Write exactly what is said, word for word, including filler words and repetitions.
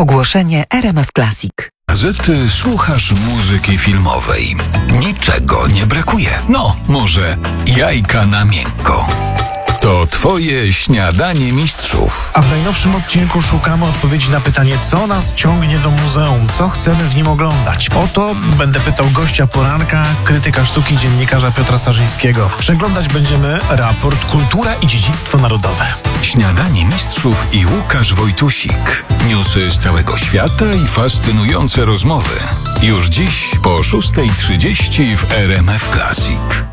Ogłoszenie R M F Classic. Gazety słuchasz muzyki filmowej. Niczego nie brakuje. No, może jajka na miękko. To twoje śniadanie mistrzów. A w najnowszym odcinku szukamy odpowiedzi na pytanie, co nas ciągnie do muzeum, co chcemy w nim oglądać. O to będę pytał gościa poranka, krytyka sztuki, dziennikarza Piotra Sarzyńskiego. Przeglądać będziemy raport Kultura i Dziedzictwo Narodowe. Śniadanie mistrzów i Łukasz Wojtusik. Newsy z całego świata i fascynujące rozmowy. Już dziś po szósta trzydzieści w R M F Classic.